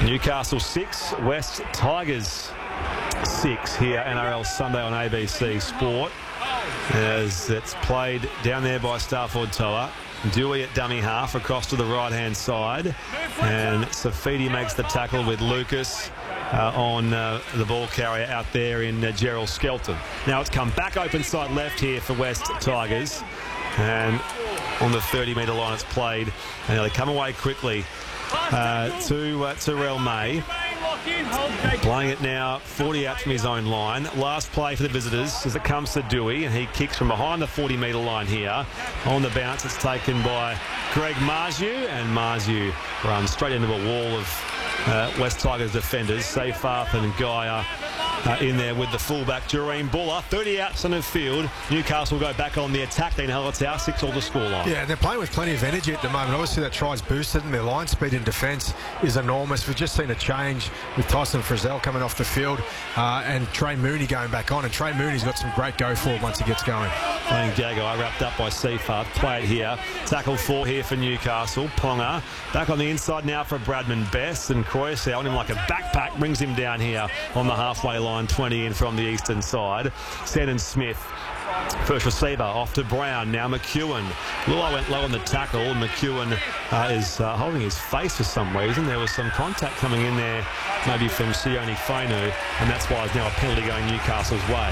Newcastle 6, West Tigers 6 here, NRL Sunday on ABC Sport, as it's played down there by Stafford Toa. Dewey at dummy half across to the right-hand side, and Safidi makes the tackle with Lucas on the ball carrier out there in Gerald Skelton. Now it's come back open side left here for West Tigers, and on the 30-metre line it's played, and they come away quickly to Terrell May. Playing it now 40 out from his own line. Last play for the visitors as it comes to Dewey, and he kicks from behind the 40-metre line here. On the bounce, it's taken by Greg Marju, and Marju runs straight into a wall of West Tigers defenders. Seyfarth and Gaia in there with the fullback Jareen Buller. 30 out centre field. Newcastle go back on the attack. Dean Hallertau, 6-all the scoreline. Yeah, they're playing with plenty of energy at the moment. Obviously that tries boosted, and their line speed in defence is enormous. We've just seen a change with Tyson Frizzell coming off the field and Trey Mooney going back on, and Trey Mooney's got some great go forward once he gets going. Playing Gagai, wrapped up by Seyfarth. Play it here. Tackle 4 here for Newcastle. Ponga back on the inside now for Bradman Best, and Croyce on him like a backpack, brings him down here on the halfway line. 20 in from the eastern side. Shannon Smith, first receiver, off to Brown. Now McEwen. Lua went low on the tackle. McEwen is holding his face for some reason. There was some contact coming in there, maybe from Sione Fainu, and that's why there's now a penalty going Newcastle's way.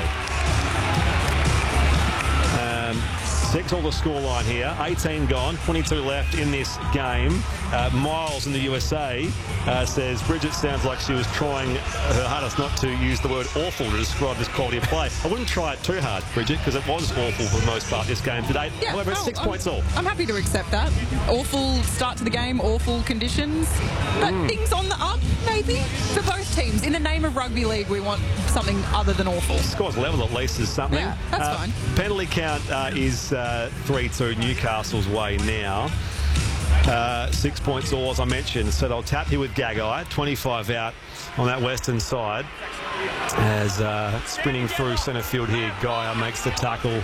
6-all the scoreline here. 18 gone, 22 left in this game. Miles in the USA says Bridget sounds like she was trying her hardest not to use the word awful to describe this quality of play. I wouldn't try it too hard, Bridget, because it was awful for the most part this game today. Yeah, however, it's 6 points all. I'm happy to accept that. Awful start to the game, awful conditions, but things on the up, maybe, for both teams. In the name of rugby league, we want something other than awful. Score's level at least is something. Yeah, that's fine. Penalty count is 3-2 Newcastle's way now. 6 points all, as I mentioned. So they'll tap here with Gagai. 25 out on that western side. As sprinting through centre field here, Gaia makes the tackle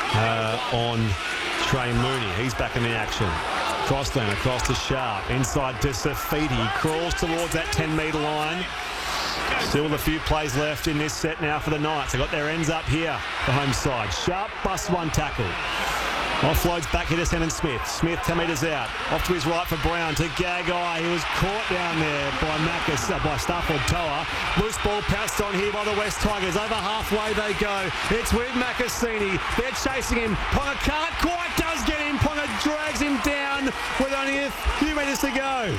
on Trey Mooney. He's back in the action. Crossland across to Sharp. Inside to Safidi. Crawls towards that 10-metre line. Still with a few plays left in this set now for the Knights. They got their ends up here, the home side. Sharp busts one tackle. Offloads back here to Shannon Smith. Smith 10 metres out. Off to his right for Brown to Gagai. He was caught down there by Stafford Toa. Loose ball pounced on here by the West Tigers. Over halfway they go. It's with Macassini. They're chasing him. Ponga can't quite, does get him. Ponga drags him down with only a few metres to go.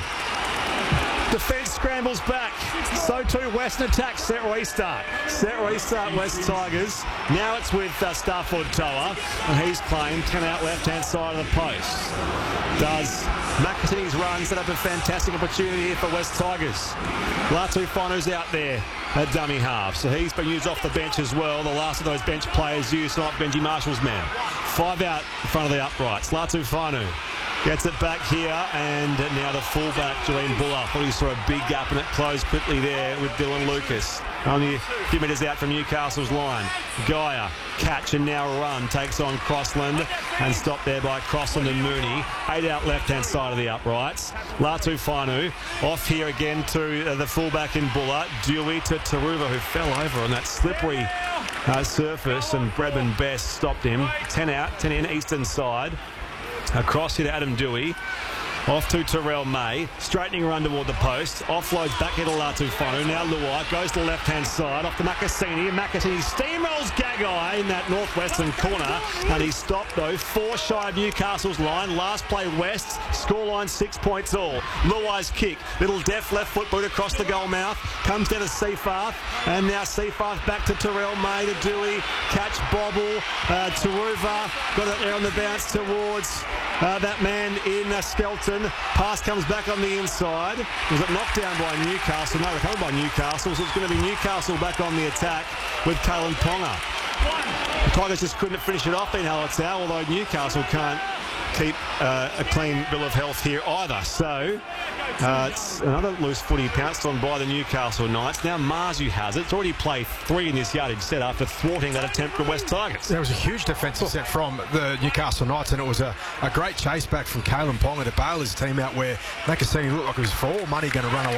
Defence scrambles back. So too Western attack. Set restart. Set restart West Tigers. Now it's with Stafford Toa, and he's claimed 10 out left-hand side of the post. Does Macassini's run set up a fantastic opportunity here for West Tigers? Latu Fanu's out there at dummy half, so he's been used off the bench as well. The last of those bench players used not Benji Marshall's man. 5 out in front of the uprights. Latu Fanu gets it back here, and now the fullback, Jareen Buller. Thought he saw a big gap, and it closed quickly there with Dylan Lucas. Only a few metres out from Newcastle's line. Gaia, catch and now run, takes on Crossland, and stopped there by Crossland and Mooney. 8 out left-hand side of the uprights. Latu Fanu off here again to the fullback in Buller. Dewey to Taruva, who fell over on that slippery surface, and Bradman Best stopped him. 10 out, 10 in, eastern side. Across here to Adam Dewey. Off to Terrell May. Straightening run toward the post. Offloads back here to Latu Fanu. Now Luai goes to the left-hand side. Off to Macassini. And Macassini steamrolls Gagai in that northwestern corner. And he's stopped, though. 4 shy of Newcastle's line. Last play West. Scoreline 6 points all. Luai's kick. Little deft left foot boot across the goal mouth. Comes down to Seyfarth. And now Seyfarth back to Terrell May to Dewey. Catch bobble. Taruva got it there on the bounce towards that man in Skelton. Pass comes back on the inside. Was it knocked down by Newcastle? No, recovered by Newcastle. So it's going to be Newcastle back on the attack with Kalen Ponga. The Tigers just couldn't finish it off in Hallertau, although Newcastle can't keep a clean bill of health here either. So it's another loose footy pounced on by the Newcastle Knights. Now Marzu has it. It's already played 3 in this yardage set after thwarting that attempt from West Tigers. There was a huge defensive set from the Newcastle Knights, and it was a great chase back from Kalen Ponga to bail his team out, where Macassini looked like he was for all money going to run away.